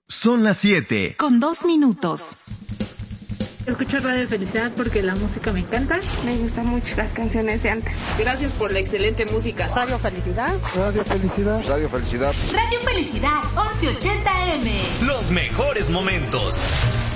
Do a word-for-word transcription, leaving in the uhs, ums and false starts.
Son las siete. Con dos minutos. Escucho Radio Felicidad porque la música me encanta. Me gustan mucho las canciones de antes. Gracias por la excelente música. Radio Felicidad. Radio Felicidad. Radio Felicidad. Radio Felicidad, once ochenta A M. Los mejores momentos.